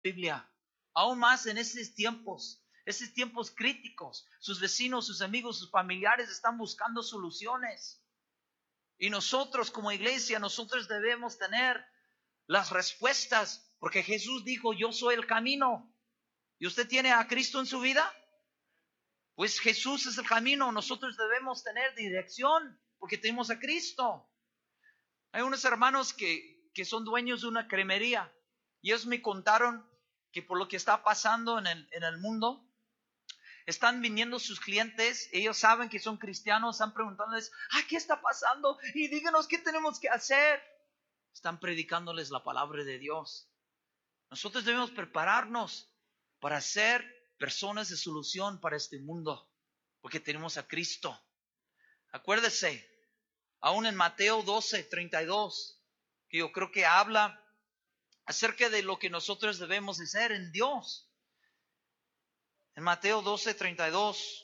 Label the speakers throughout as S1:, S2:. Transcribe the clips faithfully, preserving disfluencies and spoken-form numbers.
S1: Biblia, aún más en estos tiempos, estos tiempos críticos. Sus vecinos, sus amigos, sus familiares están buscando soluciones. Y nosotros como iglesia, nosotros debemos tener las respuestas, porque Jesús dijo, yo soy el camino. ¿Y usted tiene a Cristo en su vida? Pues Jesús es el camino. Nosotros debemos tener dirección, porque tenemos a Cristo. Hay unos hermanos que, que son dueños de una cremería, y ellos me contaron que por lo que está pasando en el, en el mundo, están viniendo sus clientes, ellos saben que son cristianos, están preguntándoles, ah, ¿qué está pasando? Y díganos qué tenemos que hacer. Están predicándoles la palabra de Dios. Nosotros debemos prepararnos para ser personas de solución para este mundo, porque tenemos a Cristo. Acuérdese, aún en Mateo doce, treinta y dos, que yo creo que habla acerca de lo que nosotros debemos de ser en Dios. En Mateo doce, treinta y dos.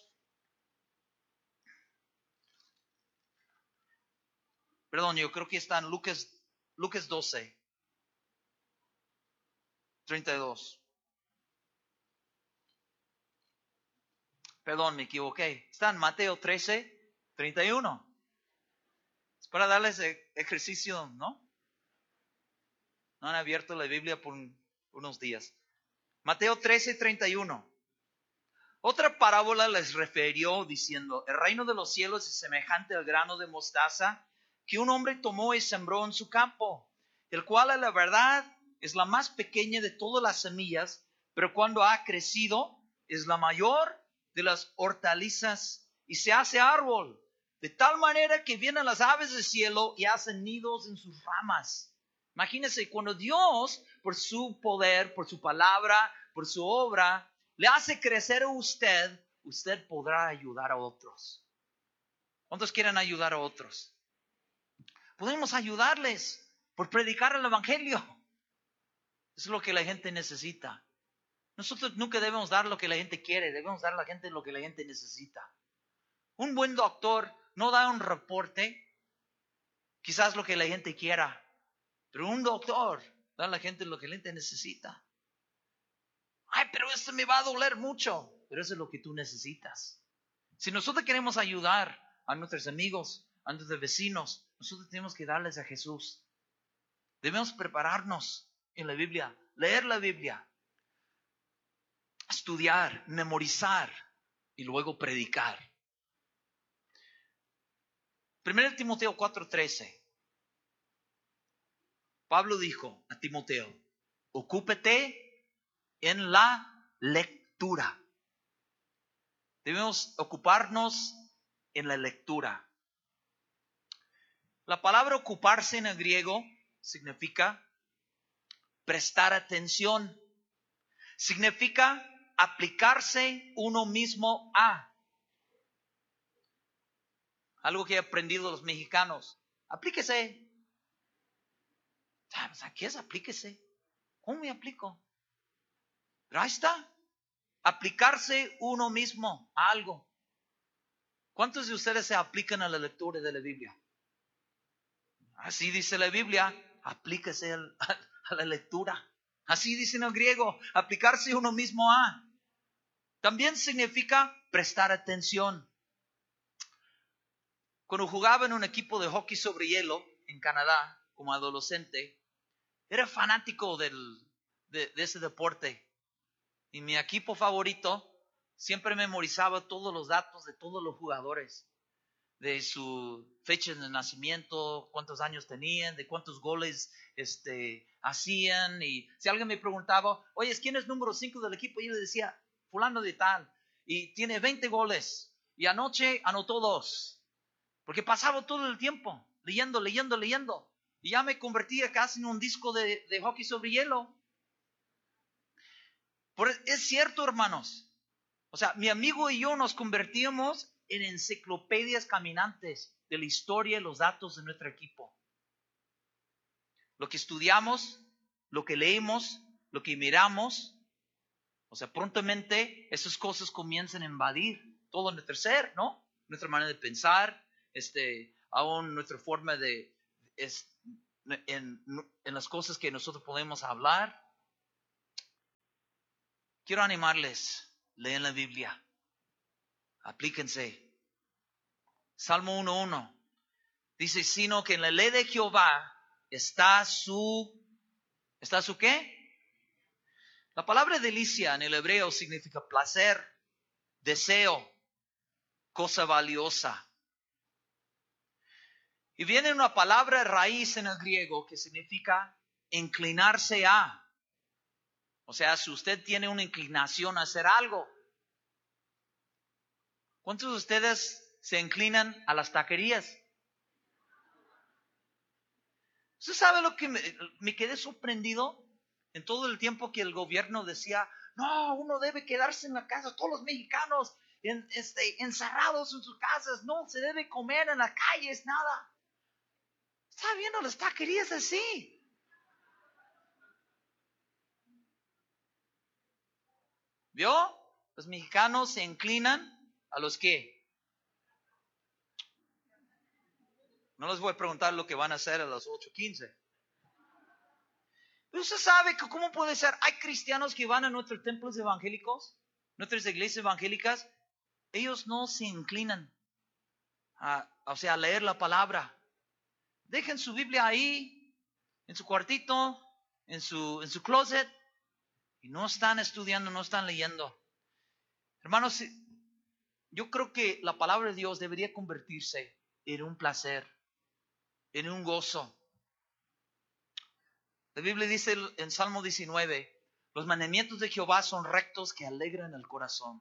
S1: Perdón, yo creo que está en Lucas, Lucas doce, treinta y dos. Perdón, me equivoqué. Está en Mateo trece, treinta y uno. Es para darles ejercicio, ¿no? No han abierto la Biblia por unos días. Mateo trece, treinta y uno. Otra parábola les refirió diciendo, el reino de los cielos es semejante al grano de mostaza que un hombre tomó y sembró en su campo, el cual a la verdad es la más pequeña de todas las semillas, pero cuando ha crecido es la mayor de las hortalizas y se hace árbol, de tal manera que vienen las aves del cielo y hacen nidos en sus ramas. Imagínense, cuando Dios, por su poder, por su palabra, por su obra, le hace crecer a usted, usted podrá ayudar a otros. ¿Cuántos quieren ayudar a otros? Podemos ayudarles por predicar el evangelio. Eso es lo que la gente necesita. Nosotros nunca debemos dar lo que la gente quiere, debemos dar a la gente lo que la gente necesita. Un buen doctor no da un reporte, quizás lo que la gente quiera, pero un doctor da a la gente lo que la gente necesita. Ay, pero esto me va a doler mucho, pero eso es lo que tú necesitas. Si nosotros queremos ayudar a nuestros amigos, a nuestros vecinos, nosotros tenemos que darles a Jesús. Debemos prepararnos en la Biblia, leer la Biblia, estudiar, memorizar y luego predicar. primero Timoteo cuatro trece. Pablo dijo a Timoteo, ocúpate en la lectura. Debemos ocuparnos en la lectura. La palabra ocuparse en el griego significa prestar atención. Significa aplicarse uno mismo a. Algo que he aprendido de los mexicanos. Aplíquese. ¿Sabes a qué es aplíquese? ¿Cómo me aplico? Pero ahí está. Aplicarse uno mismo a algo. ¿Cuántos de ustedes se aplican a la lectura de la Biblia? Así dice la Biblia, aplíquese a la lectura. Así dice en el griego, aplicarse uno mismo a. También significa prestar atención. Cuando jugaba en un equipo de hockey sobre hielo en Canadá, como adolescente, era fanático del, de, de ese deporte. Y mi equipo favorito siempre memorizaba todos los datos de todos los jugadores. De su fecha de nacimiento, cuántos años tenían, de cuántos goles este, hacían. Y si alguien me preguntaba, oye, ¿quién es número cinco del equipo? Y yo le decía, fulano de tal. Y tiene veinte goles. Y anoche anotó dos. Porque pasaba todo el tiempo leyendo, leyendo, leyendo. Y ya me convertía casi en un disco de, de hockey sobre hielo. Por, es cierto, hermanos. O sea, mi amigo y yo nos convertíamos en enciclopedias caminantes de la historia y los datos de nuestro equipo. Lo que estudiamos, lo que leemos, lo que miramos, o sea, prontamente esas cosas comienzan a invadir todo nuestro ser, ¿no? Nuestra manera de pensar, este, aún nuestra forma de, es, en, en las cosas que nosotros podemos hablar. quiero animarles, lean la Biblia, aplíquense. Salmo uno uno dice, sino que en la ley de Jehová está su, ¿está su qué? La palabra delicia en el hebreo significa placer, deseo, cosa valiosa. Y viene una palabra raíz en el griego que significa inclinarse a. O sea, si usted tiene una inclinación a hacer algo. ¿Cuántos de ustedes se inclinan a las taquerías? ¿Usted sabe lo que me, me quedé sorprendido? En todo el tiempo que el gobierno decía, no, uno debe quedarse en la casa, todos los mexicanos en, este, encerrados en sus casas, no se debe comer en la calle, es nada. Está viendo las taquerías así. ¿Vio? Los mexicanos se inclinan a los que. No les voy a preguntar lo que van a hacer a las ocho quince. Pero usted sabe que cómo puede ser. Hay cristianos que van a nuestros templos evangélicos, nuestras iglesias evangélicas. Ellos no se inclinan a, o sea, a leer la palabra. Dejen su Biblia ahí, en su cuartito, en su, en su closet. Y no están estudiando, no están leyendo. Hermanos, yo creo que la palabra de Dios debería convertirse en un placer, en un gozo. La Biblia dice en Salmo diecinueve, los mandamientos de Jehová son rectos que alegran el corazón.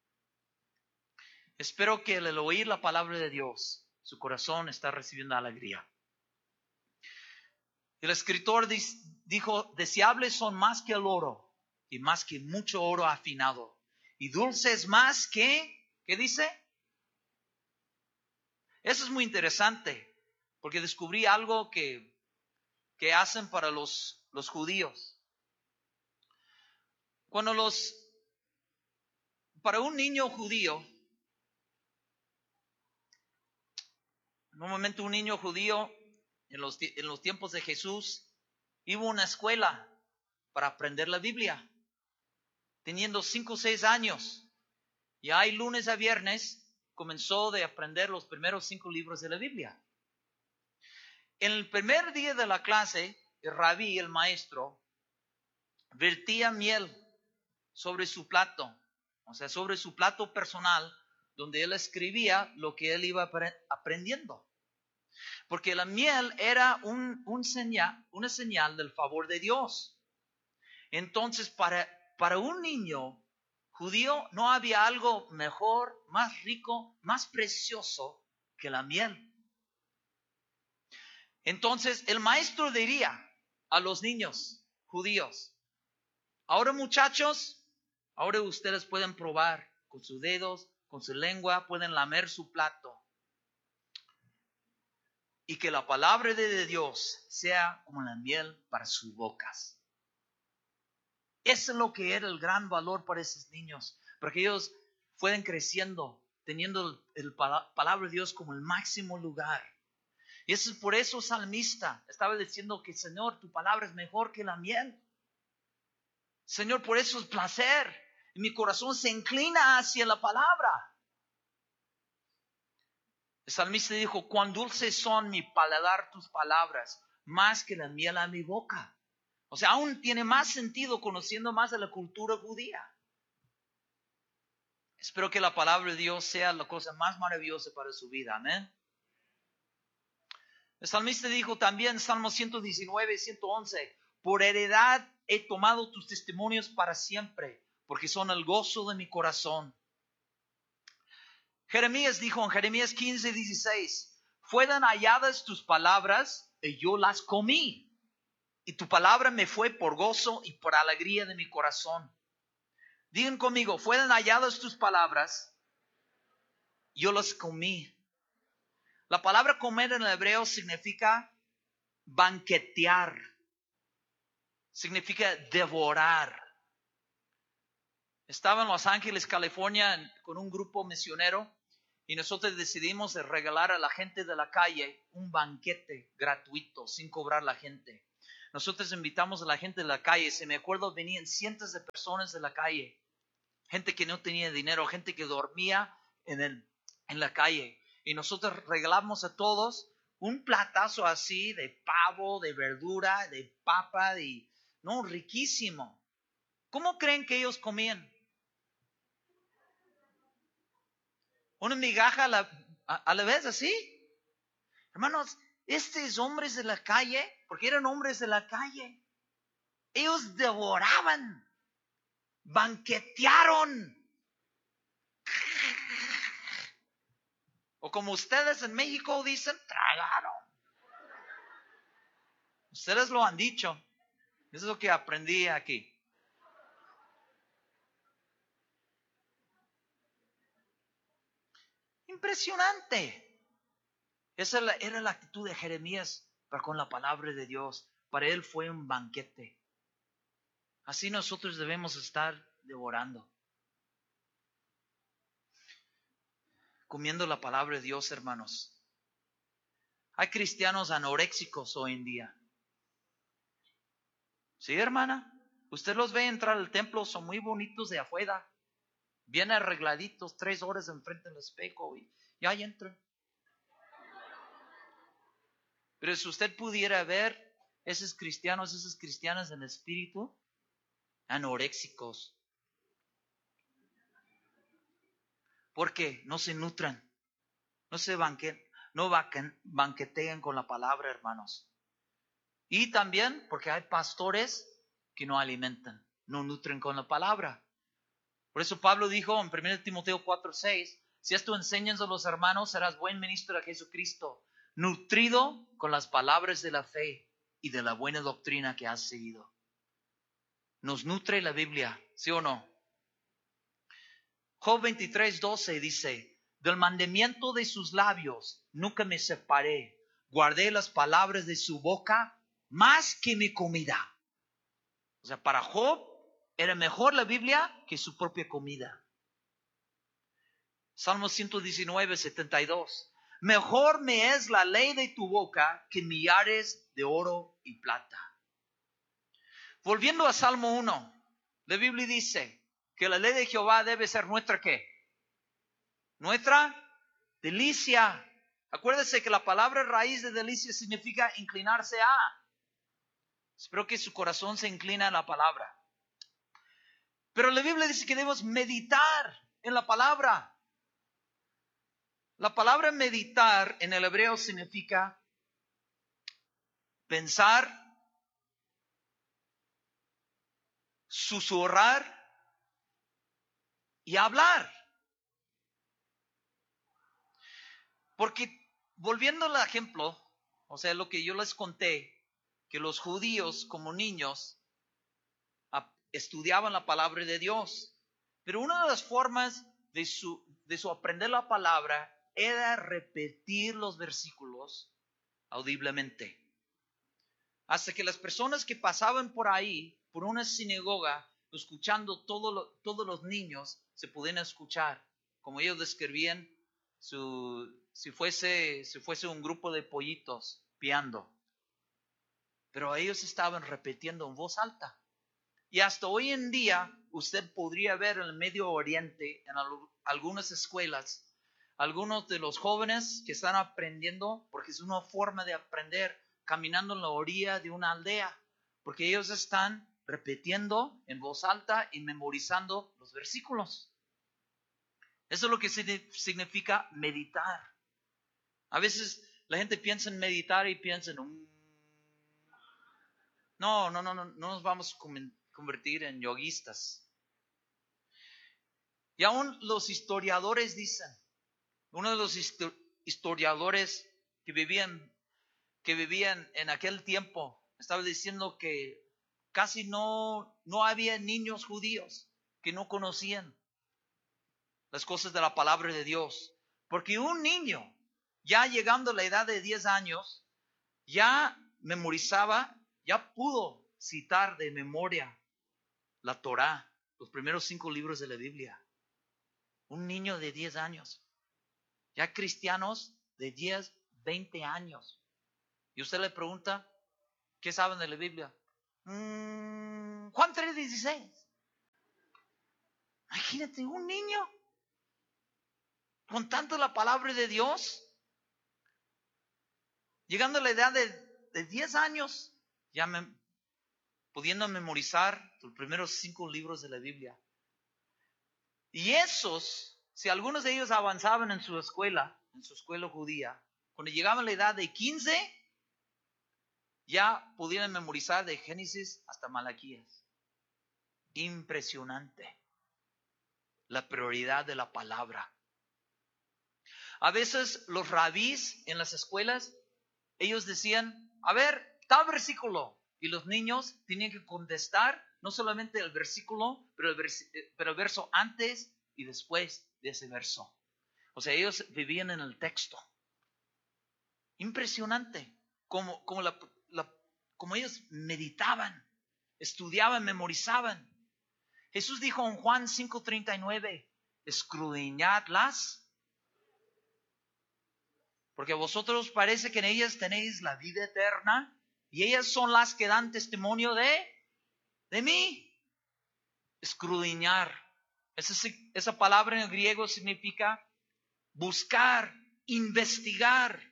S1: Espero que al oír la palabra de Dios, su corazón está recibiendo alegría. El escritor dijo, deseables son más que el oro y más que mucho oro afinado. Y dulces más que, ¿qué dice? Eso es muy interesante, porque descubrí algo que, que hacen para los, los judíos. Cuando los, para un niño judío, normalmente un niño judío en los, en los tiempos de Jesús iba a una escuela para aprender la Biblia, teniendo cinco o seis años. Y ahí lunes a viernes comenzó de aprender los primeros cinco libros de la Biblia. En el primer día de la clase, el rabí, el maestro, vertía miel sobre su plato, o sea, sobre su plato personal, donde él escribía lo que él iba aprendiendo. Porque la miel era un, un señal, una señal del favor de Dios. Entonces, para, para un niño judío no había algo mejor, más rico, más precioso que la miel. Entonces, el maestro diría a los niños judíos, ahora muchachos, ahora ustedes pueden probar con sus dedos, con su lengua, pueden lamer su plato. Y que la palabra de Dios sea como la miel para sus bocas. Eso es lo que era el gran valor para esos niños, porque ellos fueron creciendo, teniendo el, el palabra de Dios como el máximo lugar. Y eso es por eso el salmista estaba diciendo que, Señor, tu palabra es mejor que la miel. Señor, por eso es placer. Y mi corazón se inclina hacia la palabra. El salmista dijo, cuán dulces son mi paladar tus palabras, más que la miel a mi boca. O sea, aún tiene más sentido conociendo más de la cultura judía. Espero que la palabra de Dios sea la cosa más maravillosa para su vida. Amén. El salmista dijo también, Salmo ciento diecinueve, ciento once, por heredad he tomado tus testimonios para siempre, porque son el gozo de mi corazón. Jeremías dijo en Jeremías quince, dieciséis, fueron halladas tus palabras y yo las comí. Y tu palabra me fue por gozo y por alegría de mi corazón. Digan conmigo, fueron halladas tus palabras, yo las comí. La palabra comer en el hebreo significa banquetear. Significa devorar. Estaba en Los Ángeles, California, con un grupo misionero y nosotros decidimos regalar a la gente de la calle un banquete gratuito, sin cobrar a la gente. nosotros invitamos a la gente de la calle. Se me acuerdo, venían cientos de personas de la calle. Gente que no tenía dinero, gente que dormía en, el, en la calle. Y nosotros regalamos a todos un platazo así de pavo, de verdura, de papa, de, no, riquísimo. ¿Cómo creen que ellos comían? Una migaja a la, a, a la vez, así. Hermanos, estos hombres de la calle, porque eran hombres de la calle, ellos devoraban, banquetearon. O como ustedes en México dicen, tragaron. Ustedes lo han dicho. Eso es lo que aprendí aquí. Impresionante. Esa era la actitud de Jeremías para con la palabra de Dios. Para él fue un banquete. Así nosotros debemos estar devorando. Comiendo la palabra de Dios, hermanos. Hay cristianos anoréxicos hoy en día. ¿Sí, hermana? Usted los ve entrar al templo, son muy bonitos de afuera. Bien arregladitos, tres horas enfrente del espejo y ya entran. Pero si usted pudiera ver esos cristianos, esas cristianas en espíritu, anoréxicos. Porque no se nutran, no se banquetean, no banquetean con la palabra, hermanos. Y también porque hay pastores que no alimentan, no nutren con la palabra. Por eso Pablo dijo en primera Timoteo cuatro seis, si esto enseñas a los hermanos, serás buen ministro de Jesucristo, nutrido con las palabras de la fe y de la buena doctrina que has seguido. Nos nutre la Biblia, ¿sí o no? Job veintitrés doce dice, del mandamiento de sus labios nunca me separé, guardé las palabras de su boca más que mi comida. O sea, para Job era mejor la Biblia que su propia comida. Salmo ciento diecinueve, setenta y dos. Mejor me es la ley de tu boca que millares de oro y plata. Volviendo a Salmo uno, la Biblia dice que la ley de Jehová debe ser nuestra ¿qué? Nuestra delicia. Acuérdese que la palabra raíz de delicia significa inclinarse a. Espero que su corazón se incline a la palabra. Pero la Biblia dice que debemos meditar en la palabra. La palabra meditar en el hebreo significa pensar, susurrar y hablar. Porque volviendo al ejemplo, o sea, lo que yo les conté, que los judíos como niños estudiaban la palabra de Dios. Pero una de las formas de su, de su aprender la palabra era repetir los versículos audiblemente. Hasta que las personas que pasaban por ahí, por una sinagoga, escuchando todo lo, todos los niños, se podían escuchar. Como ellos describían, su, si, fuese, si fuese un grupo de pollitos piando. Pero ellos estaban repitiendo en voz alta. Y hasta hoy en día, usted podría ver en el Medio Oriente, en algunas escuelas, algunos de los jóvenes que están aprendiendo, porque es una forma de aprender, caminando en la orilla de una aldea, porque ellos están repitiendo en voz alta y memorizando los versículos. Eso es lo que significa meditar. A veces la gente piensa en meditar y piensa en un... No, no, no, no, no nos vamos a convertir en yoguistas. Y aún los historiadores dicen, uno de los historiadores que vivían, que vivían en aquel tiempo, estaba diciendo que casi no, no había niños judíos que no conocían las cosas de la palabra de Dios. Porque un niño, ya llegando a la edad de diez años, ya memorizaba, ya pudo citar de memoria la Torá, los primeros cinco libros de la Biblia. Un niño de diez años. Ya cristianos de diez, veinte años. Y usted le pregunta, ¿Qué saben de la Biblia? Mm, Juan tres dieciséis. Imagínate, un niño con tanto la palabra de Dios, llegando a la edad de, de diez años, ya me, pudiendo memorizar los primeros cinco libros de la Biblia. Y esos, si algunos de ellos avanzaban en su escuela, en su escuela judía, cuando llegaban a la edad de quince, ya pudieron memorizar de Génesis hasta Malaquías. Impresionante la prioridad de la palabra. A veces los rabís en las escuelas, ellos decían, a ver, tal versículo. Y los niños tenían que contestar no solamente el versículo, pero el, vers- pero el verso antes y después de ese verso. O sea, ellos vivían en el texto. Impresionante como, como, la, la, como ellos meditaban, estudiaban, memorizaban. Jesús dijo en Juan cinco treinta y nueve, escudriñadlas, porque vosotros parece que en ellas tenéis la vida eterna, y ellas son las que dan testimonio de, de mí. Escudriñar. Esa, esa palabra en el griego significa buscar, investigar.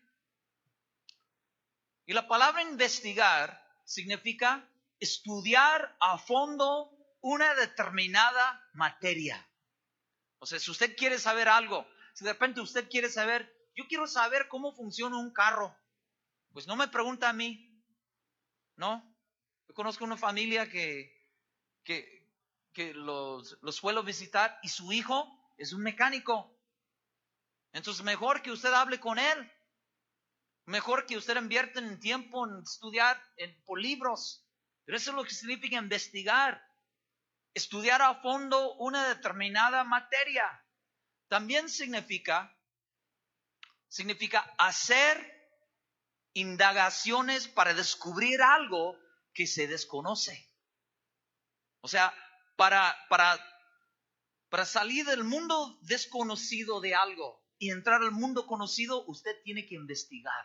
S1: Y la palabra investigar significa estudiar a fondo una determinada materia. O sea, si usted quiere saber algo, si de repente usted quiere saber, yo quiero saber cómo funciona un carro, pues no me pregunta a mí, ¿no? Yo conozco una familia que, que, que los, los suelo visitar y su hijo es un mecánico. Entonces, mejor que usted hable con él. Mejor que usted invierta en tiempo en estudiar en, por libros. Pero eso es lo que significa investigar. Estudiar a fondo una determinada materia. También significa, significa hacer indagaciones para descubrir algo que se desconoce. O sea, para, para, para salir del mundo desconocido de algo y entrar al mundo conocido, usted tiene que investigar.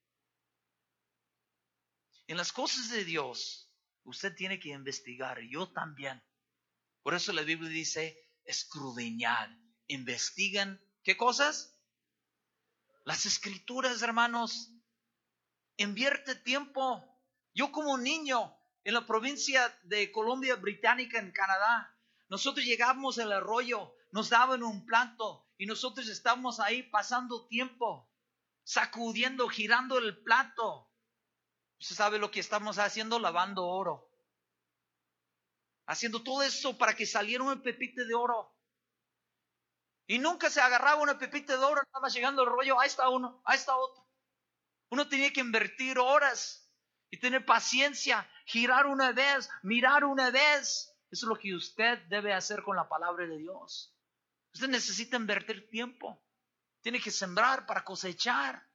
S1: En las cosas de Dios, usted tiene que investigar, yo también. Por eso la Biblia dice, escudriñad, investigan, ¿qué cosas? Las escrituras, hermanos. Invierte tiempo. Yo como niño en la provincia de Columbia Británica en Canadá, nosotros llegábamos al arroyo, nos daban un plato y nosotros estábamos ahí pasando tiempo, sacudiendo, girando el plato. Usted sabe lo que estamos haciendo, lavando oro. Haciendo todo eso para que saliera una pepita de oro. Y nunca se agarraba una pepita de oro, nada más llegando el rollo, ahí está uno, ahí está otro. Uno tenía que invertir horas y tener paciencia, girar una vez, mirar una vez. Eso es lo que usted debe hacer con la palabra de Dios. Usted necesita invertir tiempo. Tiene que sembrar para cosechar.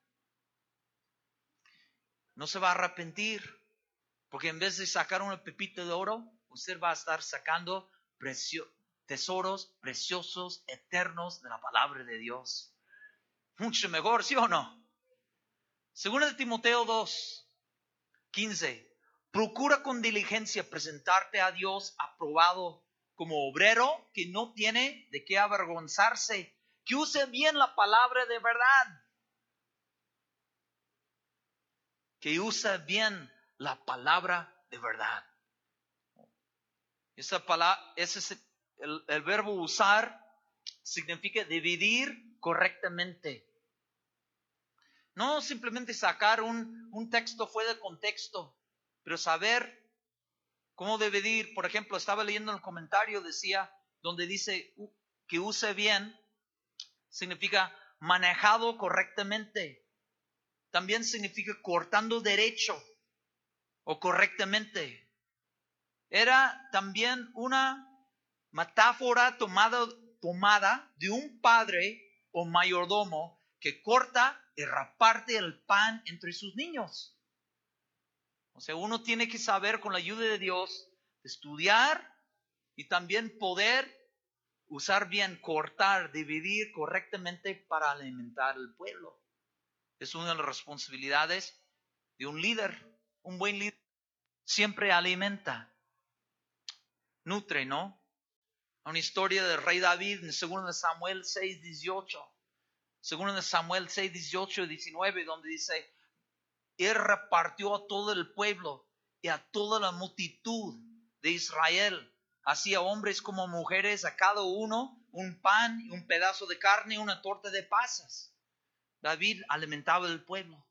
S1: No se va a arrepentir, porque en vez de sacar una pepita de oro, usted va a estar sacando precio, tesoros preciosos, eternos de la palabra de Dios. Mucho mejor, ¿sí o no? Segunda de Timoteo dos, quince. Procura con diligencia presentarte a Dios aprobado como obrero que no tiene de qué avergonzarse, que use bien la palabra de verdad. Que use bien la palabra de verdad. Esa palabra, ese es el, el verbo usar, significa dividir correctamente. No simplemente sacar un, un texto fuera de contexto, pero saber cómo dividir. Por ejemplo, estaba leyendo el comentario, decía, donde dice que use bien, significa manejado correctamente. También significa cortando derecho o correctamente. Era también una metáfora tomada, tomada de un padre o mayordomo que corta y reparte el pan entre sus niños. O sea, uno tiene que saber con la ayuda de Dios estudiar y también poder usar bien, cortar, dividir correctamente para alimentar al pueblo. Es una de las responsabilidades de un líder, un buen líder. siempre alimenta, nutre, ¿no? Una historia del rey David en segundo Samuel seis, dieciocho. segundo Samuel seis, dieciocho y diecinueve, donde dice, Él repartió a todo el pueblo y a toda la multitud de Israel, así a hombres como mujeres, a cada uno un pan y un pedazo de carne y una torta de pasas. David alimentaba al pueblo.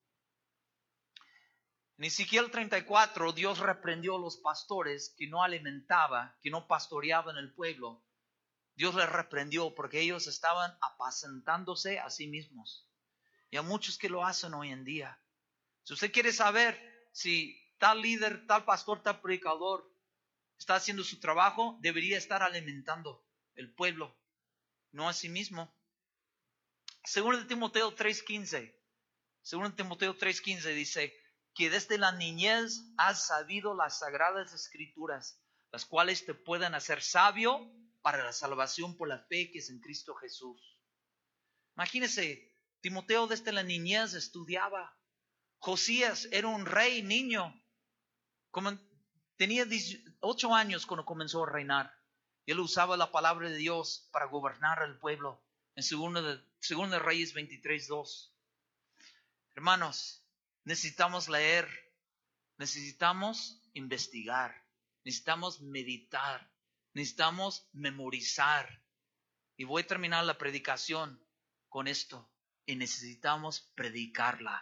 S1: En Ezequiel treinta y cuatro, Dios reprendió a los pastores que no alimentaban, que no pastoreaban el pueblo. Dios les reprendió porque ellos estaban apacentándose a sí mismos. Y a muchos que lo hacen hoy en día. Si usted quiere saber si tal líder, tal pastor, tal predicador está haciendo su trabajo, debería estar alimentando el pueblo, no a sí mismo. Segundo de Timoteo tres quince. Segundo de Timoteo tres quince dice que desde la niñez has sabido las sagradas escrituras, las cuales te pueden hacer sabio para la salvación por la fe que es en Cristo Jesús. Imagínese, Timoteo desde la niñez estudiaba. Josías era un rey niño. Como tenía dieciocho años cuando comenzó a reinar. Y él usaba la palabra de Dios para gobernar al pueblo. En segundo de, segundo de Reyes veintitrés, dos. Hermanos, necesitamos leer. Necesitamos investigar. Necesitamos meditar. Necesitamos memorizar. Y voy a terminar la predicación con esto. Y necesitamos predicarla.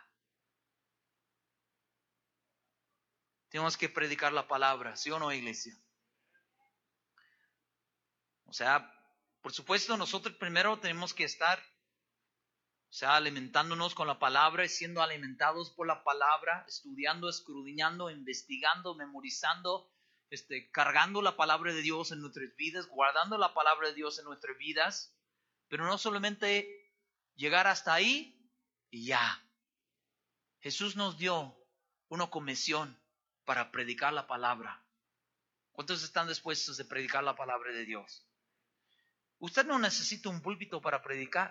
S1: Tenemos que predicar la palabra, ¿sí o no, iglesia? O sea, por supuesto, nosotros primero tenemos que estar, o sea, alimentándonos con la palabra y siendo alimentados por la palabra, estudiando, escudriñando, investigando, memorizando, este, cargando la palabra de Dios en nuestras vidas, guardando la palabra de Dios en nuestras vidas, pero no solamente llegar hasta ahí y ya. Jesús nos dio una comisión para predicar la palabra. ¿Cuántos están dispuestos a predicar la palabra de Dios? Usted no necesita un púlpito para predicar.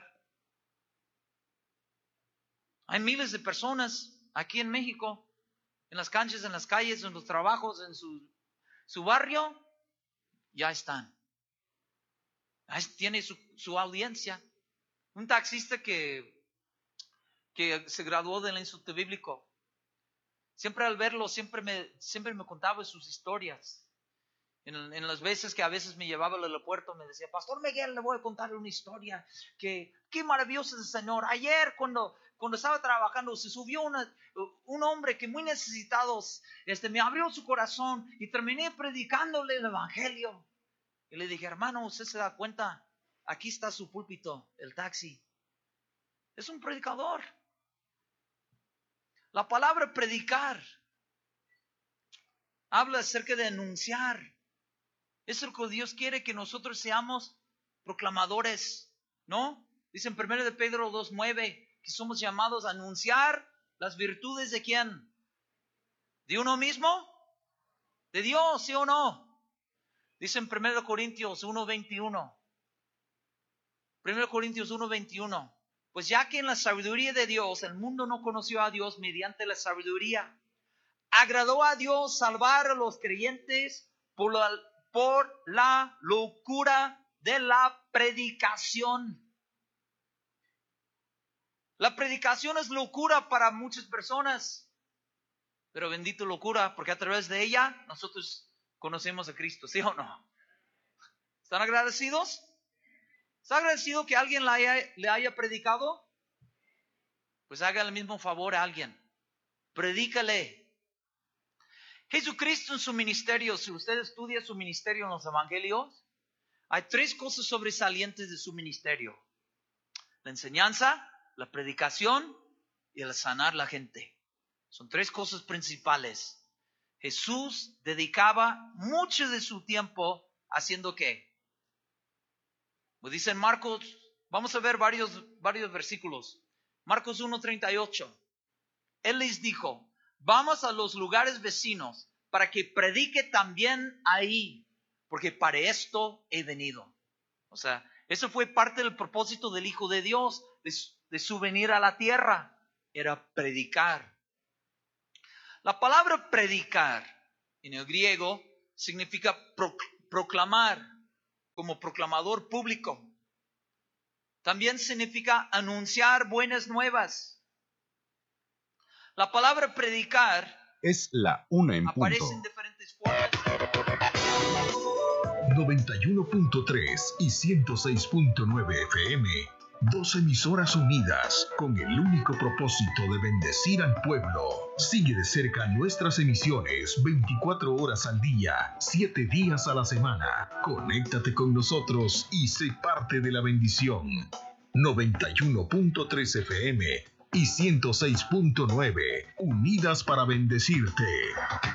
S1: Hay miles de personas aquí en México, en las canchas, en las calles, en los trabajos, en su, su barrio, ya están. Ahí tiene su, su audiencia. Un taxista que, que se graduó del Instituto Bíblico. Siempre al verlo, siempre me, siempre me contaba sus historias. En, en las veces que a veces me llevaba al aeropuerto, me decía, Pastor Miguel, le voy a contar una historia. Que, qué maravilloso es el Señor. Ayer cuando, cuando estaba trabajando, se subió una, un hombre que muy necesitado, este, me abrió su corazón y terminé predicándole el Evangelio. Y le dije, hermano, ¿usted se da cuenta? Aquí está su púlpito, el taxi. Es un predicador. La palabra predicar habla acerca de anunciar. Es lo que Dios quiere, que nosotros seamos proclamadores, ¿no? Dice en primero de Pedro dos nueve que somos llamados a anunciar las virtudes de ¿quién? ¿De uno mismo? ¿De Dios, sí o no? Dice en primero de Corintios uno veintiuno. primero de Corintios uno veintiuno. Pues ya que en la sabiduría de Dios el mundo no conoció a Dios mediante la sabiduría, agradó a Dios salvar a los creyentes por la, por la locura de la predicación. La predicación es locura para muchas personas, pero bendito locura, porque a través de ella nosotros conocemos a Cristo, ¿sí o no? ¿Están agradecidos? ¿Está agradecido que alguien le haya, le haya predicado? Pues haga el mismo favor a alguien. Predícale. Jesucristo en su ministerio, si usted estudia su ministerio en los evangelios, hay tres cosas sobresalientes de su ministerio. La enseñanza, la predicación y el sanar la gente. Son tres cosas principales. Jesús dedicaba mucho de su tiempo haciendo ¿qué? Pues dice en Marcos, vamos a ver varios, varios versículos. Marcos uno treinta y ocho. Él les dijo, vamos a los lugares vecinos para que predique también ahí, porque para esto he venido. O sea, eso fue parte del propósito del Hijo de Dios, de su, de su venir a la tierra, era predicar. La palabra predicar en el griego significa pro, proclamar, como proclamador público. También significa anunciar buenas nuevas. La palabra predicar
S2: es la una en
S1: aparece
S2: punto.
S1: en diferentes formas.
S3: noventa y uno punto tres y ciento seis punto nueve F M. Dos emisoras unidas con el único propósito de bendecir al pueblo. Sigue de cerca nuestras emisiones veinticuatro horas al día, siete días a la semana. Conéctate con nosotros y sé parte de la bendición. noventa y uno punto tres F M y ciento seis punto nueve, unidas para bendecirte.